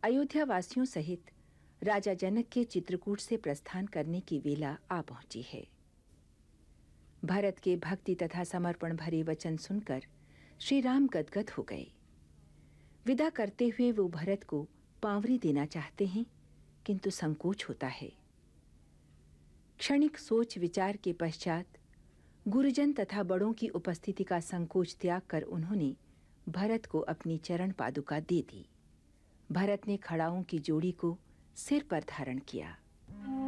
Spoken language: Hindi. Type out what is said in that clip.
अयोध्या वासियों सहित राजा जनक के चित्रकूट से प्रस्थान करने की वेला आ पहुंची है। भरत के भक्ति तथा समर्पण भरे वचन सुनकर श्री राम गदगद हो गए। विदा करते हुए वो भरत को पांवरी देना चाहते हैं, किंतु संकोच होता है। क्षणिक सोच विचार के पश्चात गुरुजन तथा बड़ों की उपस्थिति का संकोच त्याग कर उन्होंने भरत को अपनी चरण पादुका दे दी। भरत ने खड़ाओं की जोड़ी को सिर पर धारण किया।